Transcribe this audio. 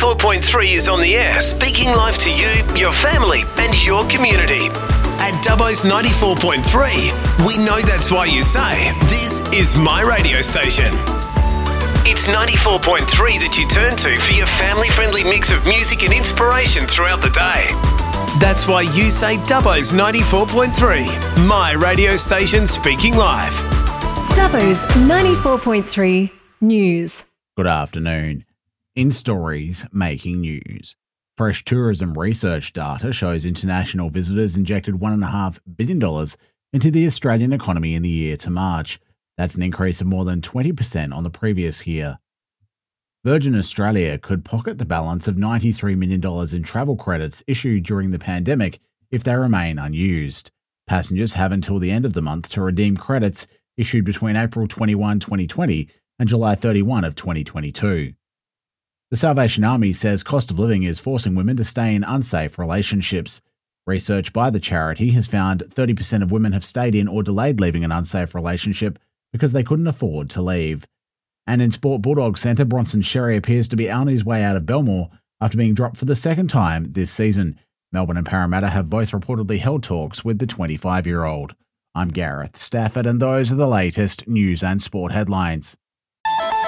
94.3 is on the air, speaking live to you, your family, and your community. At Dubbo's 94.3, we know that's why you say, this is my radio station. It's 94.3 that you turn to for your family-friendly mix of music and inspiration throughout the day. That's why you say Dubbo's 94.3, my radio station speaking live. Dubbo's 94.3 News. Good afternoon. In stories making news. Fresh tourism research data shows international visitors injected $1.5 billion into the Australian economy in the year to March. That's an increase of more than 20% on the previous year. Virgin Australia could pocket the balance of $93 million in travel credits issued during the pandemic if they remain unused. Passengers have until the end of the month to redeem credits issued between April 21, 2020 and July 31 of 2022. The Salvation Army says cost of living is forcing women to stay in unsafe relationships. Research by the charity has found 30% of women have stayed in or delayed leaving an unsafe relationship because they couldn't afford to leave. And in Sport Bulldogs centre, Bronson Xerri appears to be on his way out of Belmore after being dropped for the second time this season. Melbourne and Parramatta have both reportedly held talks with the 25-year-old. I'm Gareth Stafford, and those are the latest news and sport headlines.